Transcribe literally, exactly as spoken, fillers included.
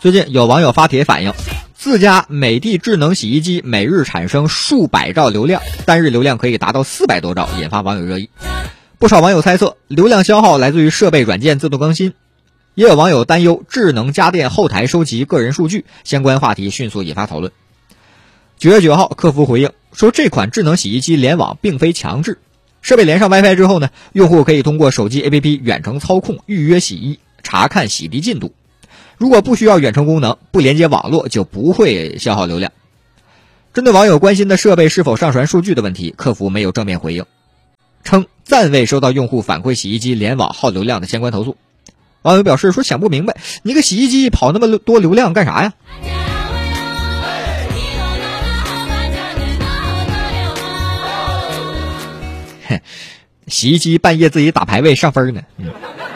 最近有网友发帖反映，自家美的智能洗衣机每日产生数百兆流量，单日流量可以达到四百多兆，引发网友热议。不少网友猜测，流量消耗来自于设备软件自动更新。也有网友担忧智能家电后台收集个人数据，相关话题迅速引发讨论。九月九号，客服回应说，这款智能洗衣机联网并非强制，设备连上 WiFi 之后呢，用户可以通过手机 A P P 远程操控预约洗衣，查看洗涤进度。如果不需要远程功能，不连接网络就不会消耗流量。针对网友关心的设备是否上传数据的问题，客服没有正面回应，称暂未收到用户反馈洗衣机联网耗流量的相关投诉。网友表示说，想不明白，你个洗衣机跑那么多流量干啥呀？洗衣机半夜自己打排位上分呢。嗯